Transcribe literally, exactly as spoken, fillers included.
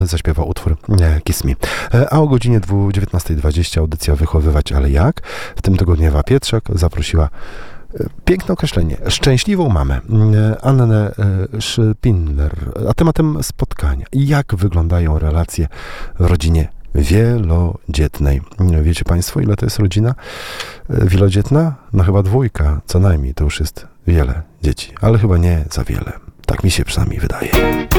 zaśpiewał utwór Kiss Me. A o godzinie dziewiętnasta dwadzieścia audycja Wychowywać, ale jak? W tym tygodniu Ewa Pietrzak zaprosiła piękne określenie. Szczęśliwą mamę. Annę Szpindler. A tematem spotkania. Jak wyglądają relacje w rodzinie wielodzietnej. Wiecie Państwo, ile to jest rodzina wielodzietna? No chyba dwójka, co najmniej. To już jest wiele dzieci. Ale chyba nie za wiele. Tak mi się przynajmniej wydaje.